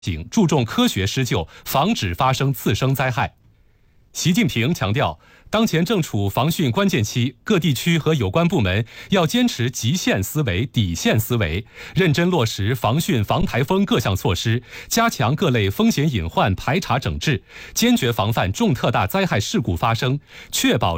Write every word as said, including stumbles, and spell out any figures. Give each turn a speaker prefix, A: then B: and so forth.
A: 警注重科学施救，防止发生次生灾害。习近平强调，当前正处防汛关键期，各地区和有关部门要坚持极限思维、底线思维，认真落实防汛防台风各项措施，加强各类风险隐患排查整治，坚决防范重特大灾害事故发生，确保